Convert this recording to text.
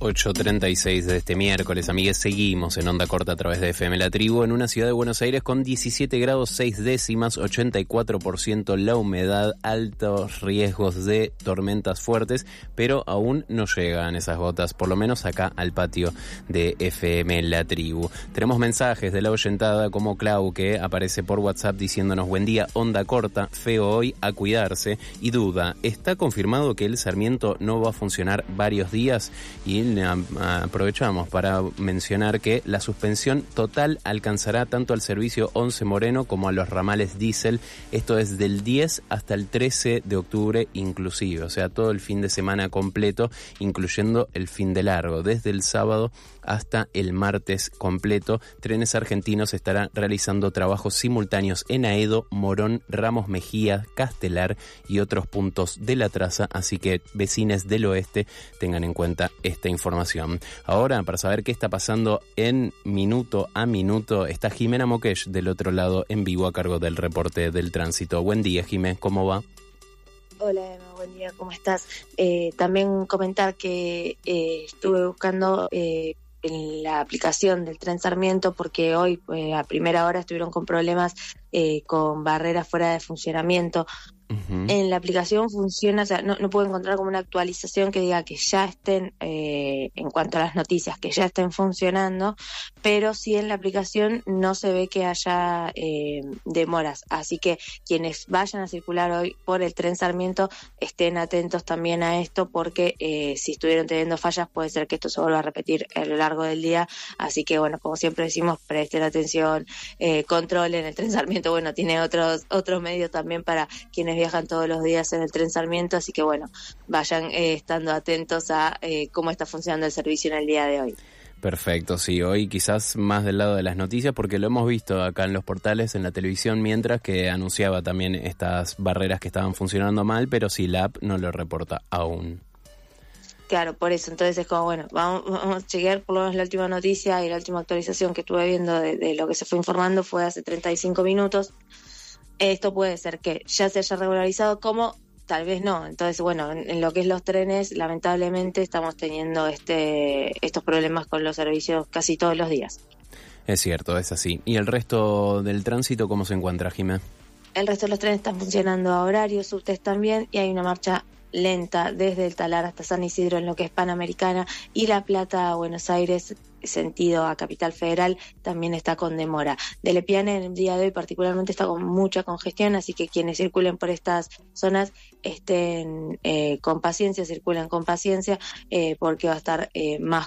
8:36 de este miércoles, amigues, seguimos en onda corta a través de FM La Tribu, en una ciudad de Buenos Aires con 17 grados 6 décimas, 84% la humedad, altos riesgos de tormentas fuertes, pero aún no llegan esas gotas, por lo menos acá al patio de FM La Tribu. Tenemos mensajes de la oyentada como Clau, que aparece por WhatsApp diciéndonos: buen día, onda corta, feo hoy, a cuidarse. Y duda, ¿está confirmado que el Sarmiento no va a funcionar varios días? Y aprovechamos para mencionar que la suspensión total alcanzará tanto al servicio 11 Moreno como a los ramales diésel. Esto es del 10 hasta el 13 de octubre inclusive, o sea, todo el fin de semana completo, incluyendo el fin de largo, desde el sábado hasta el martes completo. Trenes Argentinos estará realizando trabajos simultáneos en Aedo, Morón, Ramos Mejía, Castelar y otros puntos de la traza, así que vecines del oeste tengan en cuenta esta información. Ahora, para saber qué está pasando en minuto a minuto, está Jimena Moquesh del otro lado en vivo a cargo del reporte del tránsito. Buen día, Jimé, ¿cómo va? Hola Emma, buen día, ¿cómo estás? También comentar que estuve buscando en la aplicación del Tren Sarmiento porque hoy a primera hora estuvieron con problemas con barreras fuera de funcionamiento. Uh-huh. En la aplicación funciona, o sea, no puedo encontrar como una actualización que diga que ya estén, en cuanto a las noticias, que ya estén funcionando, pero sí en la aplicación no se ve que haya demoras, así que quienes vayan a circular hoy por el Tren Sarmiento estén atentos también a esto, porque si estuvieron teniendo fallas puede ser que esto se vuelva a repetir a lo largo del día, así que bueno, como siempre decimos, presten atención, controlen el Tren Sarmiento, bueno, tiene otros medios también para quienes viajan todos los días en el Tren Sarmiento, así que bueno, vayan estando atentos a cómo está funcionando el servicio en el día de hoy. Perfecto, sí, hoy quizás más del lado de las noticias porque lo hemos visto acá en los portales, en la televisión, mientras que anunciaba también estas barreras que estaban funcionando mal, pero sí, la app no lo reporta aún. Claro, por eso, entonces es como, bueno, vamos a chequear por lo menos la última noticia y la última actualización que estuve viendo de lo que se fue informando fue hace 35 minutos. Esto puede ser que ya se haya regularizado, como tal vez no. Entonces, bueno, en lo que es los trenes, lamentablemente estamos teniendo estos problemas con los servicios casi todos los días. Es cierto, es así. ¿Y el resto del tránsito cómo se encuentra, Jimé? El resto de los trenes están funcionando a horario, subtes también, y hay una marcha lenta desde el Talar hasta San Isidro en lo que es Panamericana, y La Plata a Buenos Aires, sentido a Capital Federal, también está con demora. De Lepiane en el día de hoy particularmente está con mucha congestión, así que quienes circulen por estas zonas estén con paciencia, circulen con paciencia, porque va a estar más